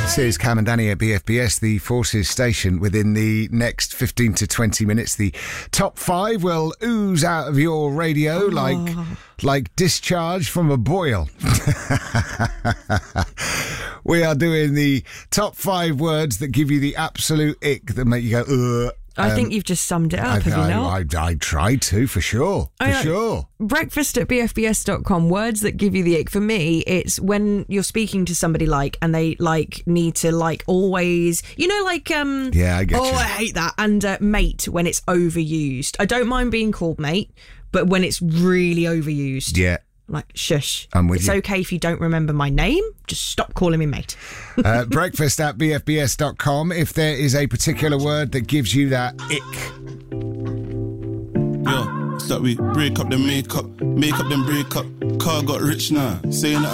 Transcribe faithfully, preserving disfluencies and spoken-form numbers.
This is Cam and Danny at B F B S, the Forces station. Within the next fifteen to twenty minutes, the top five will ooze out of your radio oh. like like discharge from a boil. We are doing the top five words that give you the absolute ick, that make you go, ugh. I um, think you've just summed it up, I, have you I, not? I, I tried to, for sure. For I, sure. Breakfast at b f b s dot com. Words that give you the ick. For me, it's when you're speaking to somebody like, and they like need to like always, you know, like, um, yeah, I get oh, you. I hate that. And uh, mate, when it's overused. I don't mind being called mate, but when it's really overused. Yeah. Like, shush. I'm with it's you. okay if you don't remember my name. Just stop calling me mate. uh, breakfast at b f b s dot com. If there is a particular word that gives you that ick. Yo, start we break up the makeup, make up then break up. Car got rich now, saying that